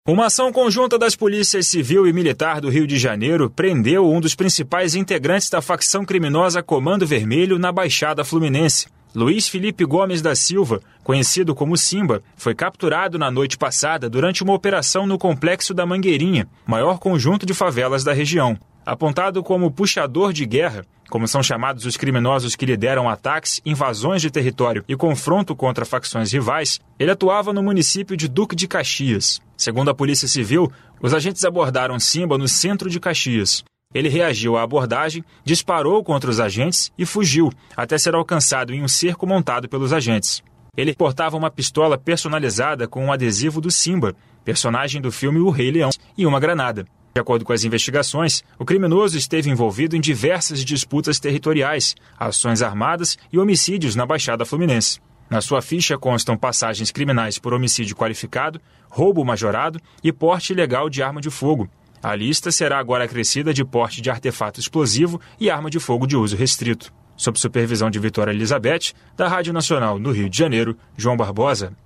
Uma ação conjunta das polícias civil e militar do Rio de Janeiro prendeu um dos principais integrantes da facção criminosa Comando Vermelho na Baixada Fluminense. Luiz Felipe Gomes da Silva, conhecido como Simba, foi capturado na noite passada durante uma operação no Complexo da Mangueirinha, maior conjunto de favelas da região. Apontado como puxador de guerra, como são chamados os criminosos que lideram ataques, invasões de território e confronto contra facções rivais, ele atuava no município de Duque de Caxias. Segundo a Polícia Civil, os agentes abordaram Simba no centro de Caxias. Ele reagiu à abordagem, disparou contra os agentes e fugiu, até ser alcançado em um cerco montado pelos agentes. Ele portava uma pistola personalizada com um adesivo do Simba, personagem do filme O Rei Leão, e uma granada. De acordo com as investigações, o criminoso esteve envolvido em diversas disputas territoriais, ações armadas e homicídios na Baixada Fluminense. Na sua ficha constam passagens criminais por homicídio qualificado, roubo majorado e porte ilegal de arma de fogo. A lista será agora acrescida de porte de artefato explosivo e arma de fogo de uso restrito. Sob supervisão de Vitória Elizabeth, da Rádio Nacional no Rio de Janeiro, João Barbosa.